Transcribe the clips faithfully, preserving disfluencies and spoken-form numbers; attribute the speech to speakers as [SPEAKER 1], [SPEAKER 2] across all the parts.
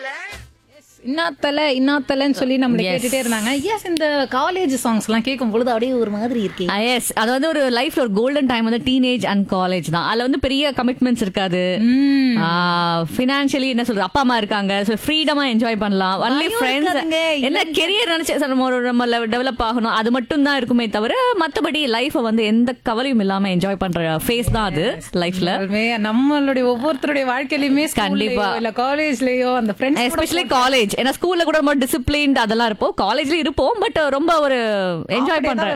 [SPEAKER 1] இன்னாத்தல இன்னாத்தலன்னு சொல்லி நம்மள கேட்டுட்டே இருந்தாங்க. எஸ், இந்த காலேஜ் சாங்ஸ் எல்லாம் கேட்கும் பொழுது அப்படியே ஒரு மாதிரி இருக்கு.
[SPEAKER 2] எஸ், அது வந்து ஒரு லைஃப்ல ஒரு கோல்டன் டைம் வந்து டீனேஜ் அண்ட் காலேஜ் தான். அதுல வந்து பெரிய கமிட்மெண்ட்ஸ் இருக்காது. ஃபினான்ஷியலி என்ன சொல்றது, அப்பா அம்மா இருக்காங்க, ஃப்ரீடமா என்ஜாய் பண்ணலாம். ஒன்லி ஃப்ரெண்ட்ஸ், என்ன கெரியர் நினைச்சு நம்ம டெவலப் ஆகணும், அது மட்டும் தான் இருக்குமே தவிர மத்தபடி லைஃப் வந்து எந்த கவலையும் இல்லாம என்ஜாய் பண்ற ஃபேஸ் தான் அது லைஃப்ல.
[SPEAKER 1] நம்மளுடைய ஒவ்வொருத்தருடைய வாழ்க்கையிலுமே
[SPEAKER 2] கண்டிப்பா
[SPEAKER 1] இல்ல காலேஜ்லயோ அந்த ஃப்ரெண்ட்ஸ்,
[SPEAKER 2] எஸ்பெஷலி காலேஜ். ஏன்னா ஸ்கூல்ல கூட ரொம்ப டிசிப்ளின்ட் அதெல்லாம் இருப்போம், காலேஜ்ல இருப்போம், பட் ரொம்ப ஒரு என்ஜாய் பண்றேன்.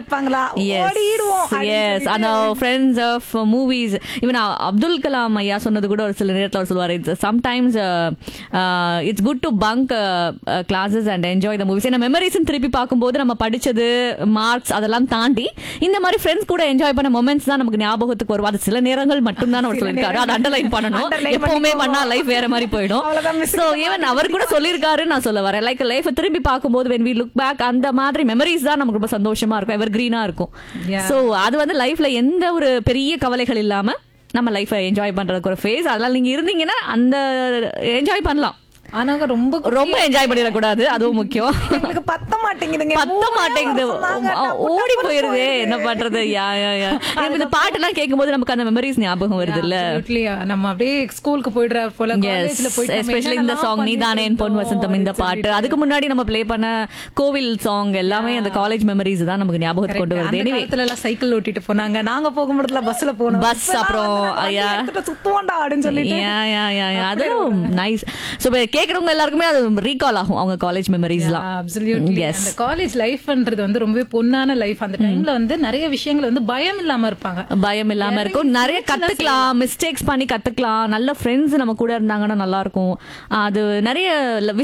[SPEAKER 2] எஸ், அந்த friends of movies. Even Abdul Kalam ஐயா சொன்னது கூட ஒரு சில நேரத்தில் அவர் சொல்லுவார், it's sometimes it's good to bunk classes and enjoy the movies. ஏன்னா மெமரிஸ் திருப்பி பார்க்கும்போது நம்ம படிச்சது மார்க்ஸ் அதெல்லாம் தாண்டி இந்த மாதிரி ஃப்ரெண்ட்ஸ் கூட என்ஜாய் பண்ண மொமெண்ட்ஸ் தான் நமக்கு ஞாபகத்துக்கு வரும். அது சில நேரங்கள் மட்டும் தான் அவர் சொல்லியிருக்காரு, அதை அண்டர்லைன் பண்ணணும். எப்பவுமே பண்ணா லைஃப் வேற மாதிரி போயிடும். ஸோ ஈவன் அவர் கூட சொல்லியிருக்காரு, நான் சொல்ல வரேன், லைக் லைஃப் திரும்பி பார்க்கும்போது when we look back அந்த மாதிரி மெமரிஸ் தான் நமக்கு ரொம்ப சந்தோஷமா இருக்கும், எவர் கிரீனா இருக்கும். சோ அது வந்து லைஃப்ல எந்த ஒரு பெரிய கவலைகள் இல்லாம நம்ம லைஃபை என்ஜாய் பண்றதுக்கு ஒரு ஃபேஸ். அதனால நீங்க இருந்தீங்கன்னா அந்த என்ஜாய் பண்ணலாம்.
[SPEAKER 1] ஆனா ரொம்ப
[SPEAKER 2] ரொம்ப என்ஜாய் பண்ணிடக்கூடாது, அதுவும் முக்கியம்.
[SPEAKER 1] எனக்கு பத்த மாட்டேங்குதுங்க,
[SPEAKER 2] பத்த மாட்டேங்குது, ஓடி போயிருதே, என்ன பண்றது. யா யா யா இந்த பாட்டு எல்லாம் கேட்கும்போது நமக்கு அந்த மெமரிஸ் ஞாபகம் வருது இல்ல.
[SPEAKER 1] நம்ம அப்படியே ஸ்கூலுக்கு போயிடுற போல, காலேஜ்ல போயிட்டு
[SPEAKER 2] எஸ்பெஷலி இந்த சாங் நீதானே என் பொன் வசந்தம், இந்த பாட்டு, அதுக்கு முன்னாடி நம்ம ப்ளே பண்ண கோவில் சாங் எல்லாமே அந்த காலேஜ் மெமரிஸ் தான் நமக்கு ஞாபகத்துக்கு கொண்டு வருது. எனிவே
[SPEAKER 1] எல்லாம் சைக்கிள் ஓட்டிட்டு போனாங்க, நாங்க போகும்போதுல பஸ்ல போனோம்,
[SPEAKER 2] பஸ் அப்புறம்
[SPEAKER 1] சுத்துவாண்டா அப்படின்னு சொல்லிட்டு.
[SPEAKER 2] யா யா யா யா அதுவும் நைஸ். சோ கேக்குறவங்க எல்லாருக்குமே அது ரீகால் ஆகும் அவங்க காலேஜ் மெமரிஸ்லாம்.
[SPEAKER 1] அப்சல்யூட்லி. அந்த காலேஜ் லைஃப்ன்றது வந்து ரொம்பவே பொன்னான லைஃப். அந்த டைம்ல வந்து நிறைய விஷயங்கள் வந்து பயம் இல்லாம இருப்பாங்க,
[SPEAKER 2] பயம் இல்லாம இருக்கும், நிறைய கத்துக்கலாம், மிஸ்டேக்ஸ் பண்ணி கத்துக்கலாம், நல்ல ஃப்ரெண்ட்ஸ் நம்ம கூட இருந்தாங்கன்னா நல்லா இருக்கும். அது நிறைய